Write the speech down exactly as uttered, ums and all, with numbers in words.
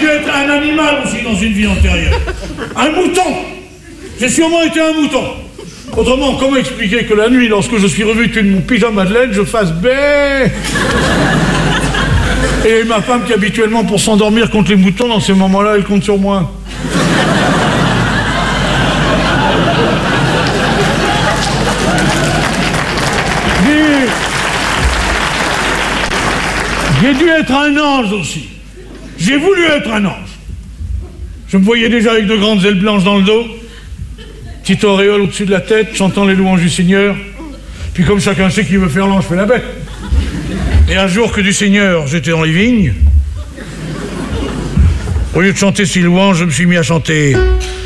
dû être un animal aussi dans une vie antérieure. Un mouton. J'ai sûrement été un mouton. Autrement, comment expliquer que la nuit, lorsque je suis revêtu de mon pyjama de laine, je fasse bé? Et ma femme qui habituellement pour s'endormir contre les moutons, dans ces moments-là, elle compte sur moi. J'ai dû être un ange aussi. J'ai voulu être un ange. Je me voyais déjà avec de grandes ailes blanches dans le dos, petite auréole au-dessus de la tête, chantant les louanges du Seigneur. Puis comme chacun sait qui veut faire l'ange fait la bête. Et un jour que du Seigneur, j'étais dans les vignes. Au lieu de chanter ces louanges, je me suis mis à chanter